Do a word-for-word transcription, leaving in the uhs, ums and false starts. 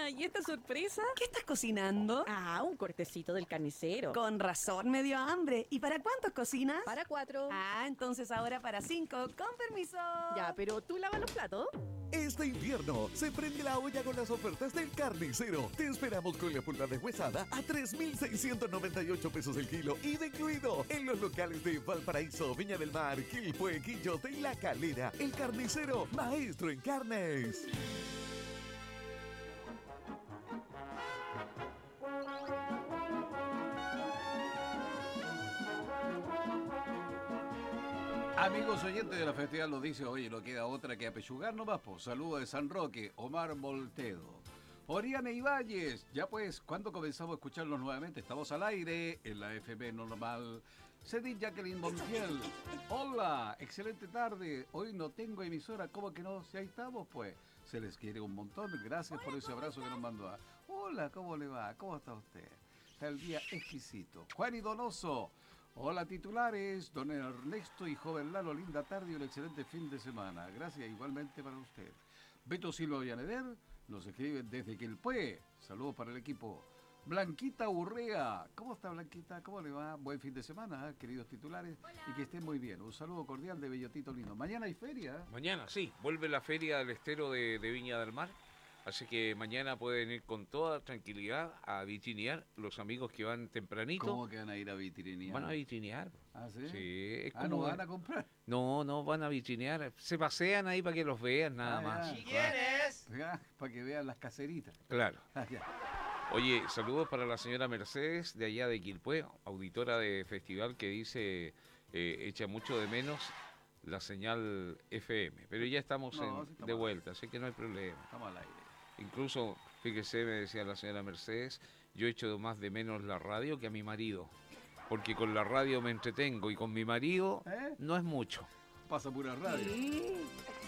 ¿y esta sorpresa? ¿Qué estás cocinando? Ah, un cortecito del carnicero. Con razón me dio hambre. ¿Y para cuántos cocinas? Para cuatro. Ah, entonces ahora para cinco. Con permiso. Ya, pero tú lavas los platos. Este invierno se prende la olla con las ofertas del carnicero. Te esperamos con la pulpa deshuesada a tres mil seiscientos noventa y ocho pesos el kilo y de incluido en los locales de Valparaíso, Viña del Mar, Quilpué, Quillote y La Calera. El carnicero, maestro en carnes. Amigos oyentes de la festival nos dice, oye, no queda otra que apechugar nomás, pues. Saludos de San Roque, Omar Voltedo. Oriana Ibáñez, ya pues, ¿cuándo comenzamos a escucharlos nuevamente? Estamos al aire en la F M normal. Cedric Jacqueline Montiel, hola, excelente tarde. Hoy no tengo emisora, ¿cómo que no? Si ahí estamos, pues. Se les quiere un montón, gracias por ese abrazo que nos mandó. Hola, ¿cómo le va? ¿Cómo está usted? Está el día exquisito. Juan y Donoso. Hola titulares, don Ernesto y joven Lalo, linda tarde y un excelente fin de semana. Gracias igualmente para usted. Beto Silva Villaneder nos escribe desde Quilpué. Saludos para el equipo. Blanquita Urrea, ¿cómo está Blanquita? ¿Cómo le va? Buen fin de semana, ¿eh? Queridos titulares. Hola. Y que estén muy bien. Un saludo cordial de Bellotito Lindo. Mañana hay feria. Mañana, sí. Vuelve la feria del estero de, de Viña del Mar. Así que mañana pueden ir con toda tranquilidad a vitrinear los amigos que van tempranito. ¿Cómo que van a ir a vitrinear? Van a vitrinear. ¿Ah, sí? Sí. Es ah, como... ¿no van a comprar? No, no, van a vitrinear. Se pasean ahí para que los vean, nada ah, más. ¿Y quiénes? Claro. Para que vean las caseritas. Claro. Ah, Oye, saludos para la señora Mercedes de allá de Quilpué, auditora de festival, que dice, eh, echa mucho de menos la señal F M. Pero ya estamos, no, en, sí estamos de vuelta, así que no hay problema. Estamos al aire. Incluso, fíjese, me decía la señora Mercedes, yo echo más de menos la radio que a mi marido, porque con la radio me entretengo y con mi marido ¿Eh? no es mucho. Pasa pura radio. Sí.